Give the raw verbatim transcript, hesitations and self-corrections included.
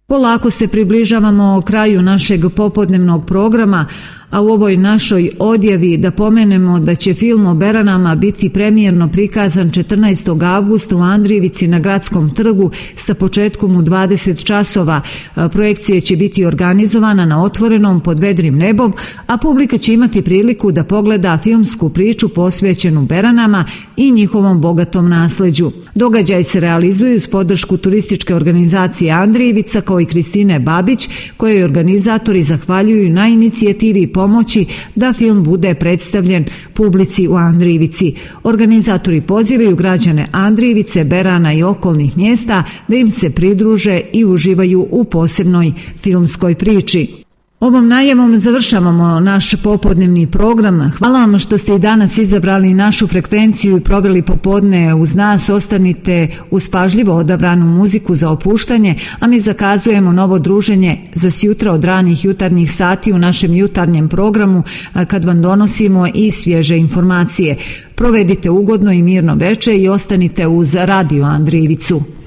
Polako se približavamo kraju našeg popodnevnog programa, a u ovoj našoj odjavi da pomenemo da će film o Beranama biti premijerno prikazan četrnaestog avgusta u Andrijevici na Gradskom trgu sa početkom u dvadeset časova. Projekcija će biti organizovana na otvorenom pod vedrim nebom, a publika će imati priliku da pogleda filmsku priču posvećenu Beranama i njihovom bogatom nasleđu. Događaj se realizuju uz podršku turističke organizacije Andrijevica kao i Kristine Babić, kojoj organizatori zahvaljuju na inicijativi i pomoći da film bude predstavljen publici u Andrijevici. Organizatori pozivaju građane Andrijevice, Berana i okolnih mjesta da im se pridruže i uživaju u posebnoj filmskoj priči. Ovom najavom završavamo naš popodnevni program. Hvala vam što ste i danas izabrali našu frekvenciju i proveli popodne uz nas. Ostanite uz pažljivo odabranu muziku za opuštanje, a mi zakazujemo novo druženje za sjutra od ranih jutarnjih sati u našem jutarnjem programu kad vam donosimo i svježe informacije. Provedite ugodno i mirno veče i ostanite uz Radio Andrijevicu.